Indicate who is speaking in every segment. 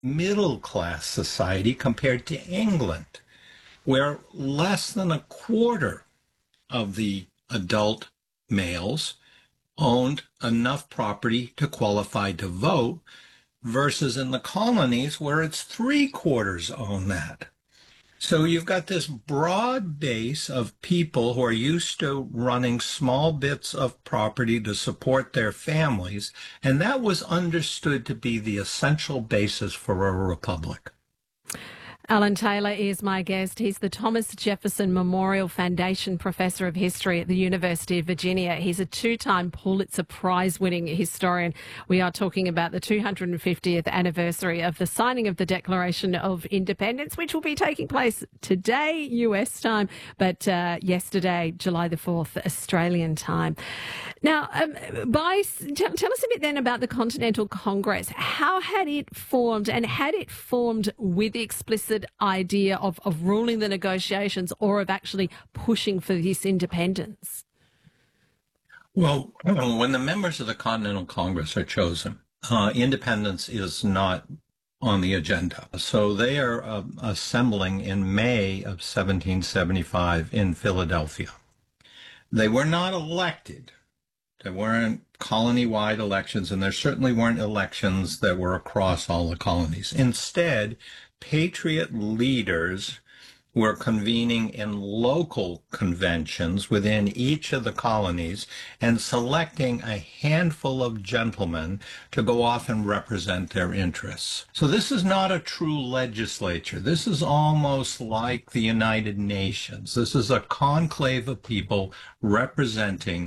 Speaker 1: middle-class society compared to England, where less than a quarter of the adult males owned enough property to qualify to vote, versus in the colonies where it's three-quarters own that. So you've got this broad base of people who are used to running small bits of property to support their families, and that was understood to be the essential basis for a republic.
Speaker 2: Alan Taylor is my guest. He's the Thomas Jefferson Memorial Foundation Professor of History at the University of Virginia. He's a two-time Pulitzer Prize-winning historian. We are talking about the 250th anniversary of the signing of the Declaration of Independence, which will be taking place today, US time, but yesterday, July the 4th, Australian time. Now, tell us a bit then about the Continental Congress. How had it formed, and had it formed with the explicit idea of ruling the negotiations or of actually pushing for this independence?
Speaker 1: Well, when the members of the Continental Congress are chosen, independence is not on the agenda. So they are assembling in May of 1775 in Philadelphia. They were not elected. There weren't colony-wide elections, and there certainly weren't elections that were across all the colonies. Instead, patriot leaders were convening in local conventions within each of the colonies and selecting a handful of gentlemen to go off and represent their interests. So this is not a true legislature. This is almost like the United Nations. This is a conclave of people representing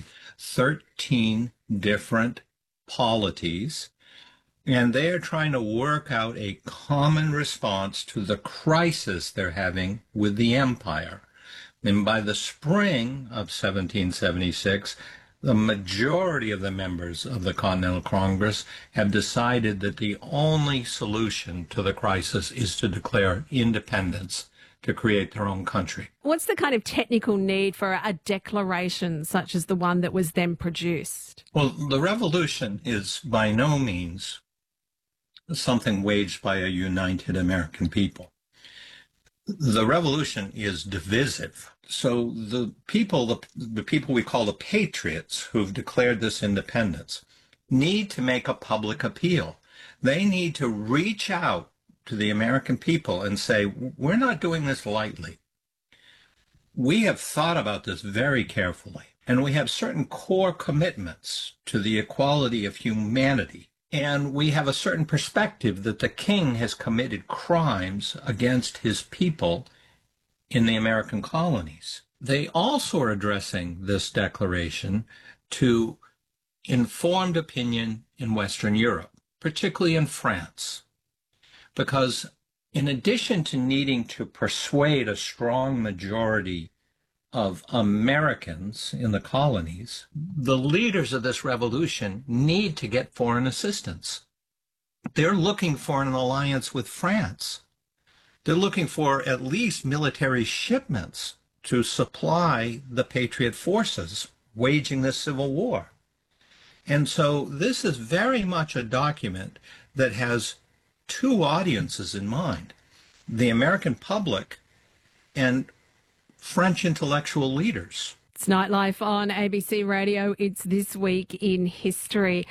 Speaker 1: 13 different polities, and they are trying to work out a common response to the crisis they're having with the empire. And by the spring of 1776, the majority of the members of the Continental Congress have decided that the only solution to the crisis is to declare independence, to create their own country.
Speaker 2: What's the kind of technical need for a declaration such as the one that was then produced?
Speaker 1: Well, the revolution is by no means something waged by a united American people. The revolution is divisive. So the people we call the patriots who've declared this independence need to make a public appeal. They need to reach out to the American people and say, we're not doing this lightly. We have thought about this very carefully, and we have certain core commitments to the equality of humanity. And we have a certain perspective that the king has committed crimes against his people in the American colonies. They also are addressing this declaration to informed opinion in Western Europe, particularly in France. Because in addition to needing to persuade a strong majority of Americans in the colonies, the leaders of this revolution need to get foreign assistance. They're looking for an alliance with France. They're looking for at least military shipments to supply the patriot forces waging this civil war. And so this is very much a document that has two audiences in mind: the American public and French intellectual leaders.
Speaker 2: It's Nightlife on ABC Radio. It's This Week in History.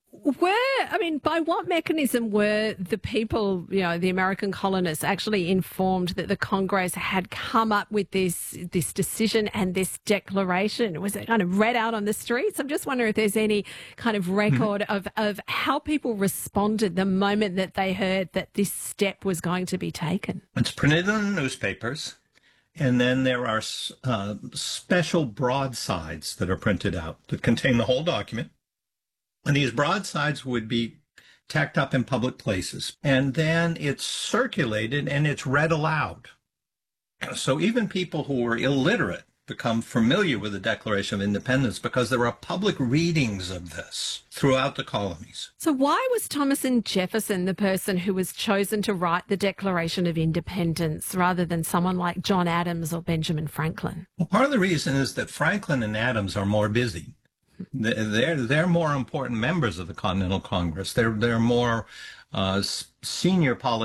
Speaker 2: By what mechanism were the people, the American colonists, actually informed that the Congress had come up with this decision and this declaration? Was it kind of read out on the streets? I'm just wondering if there's any kind of record of how people responded the moment that they heard that this step was going to be taken.
Speaker 1: It's printed in the newspapers, and then there are special broadsides that are printed out that contain the whole document. And these broadsides would be tacked up in public places. And then it's circulated and it's read aloud. So even people who were illiterate become familiar with the Declaration of Independence because there are public readings of this throughout the colonies.
Speaker 2: So why was Thomas and Jefferson the person who was chosen to write the Declaration of Independence rather than someone like John Adams or Benjamin Franklin?
Speaker 1: Well, part of the reason is that Franklin and Adams are more busy. They're more important members of the Continental Congress. They're more senior politicians